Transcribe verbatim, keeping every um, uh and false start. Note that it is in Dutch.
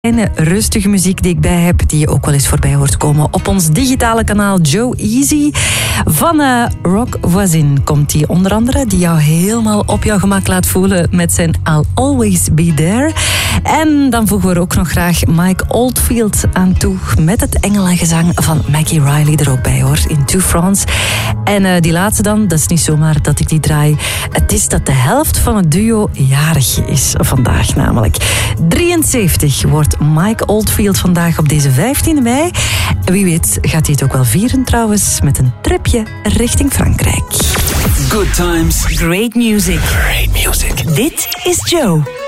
Rustige muziek die ik bij heb, die je ook wel eens voorbij hoort komen op ons digitale kanaal Joe Easy. Van uh, Rock Voisin komt die onder andere, die jou helemaal op jouw gemak laat voelen met zijn I'll Always Be There. En dan voegen we er ook nog graag Mike Oldfield aan toe met het engelengezang van Maggie Riley er ook bij hoor, in To France. En uh, die laatste dan, dat is niet zomaar dat ik die draai. Het is dat de helft van het duo jarig is vandaag namelijk. drieënzeventig wordt Mike Oldfield vandaag op deze vijftiende mei. En wie weet gaat hij het ook wel vieren trouwens met een tripje richting Frankrijk. Good times. Great music. Great music. Dit is Joe.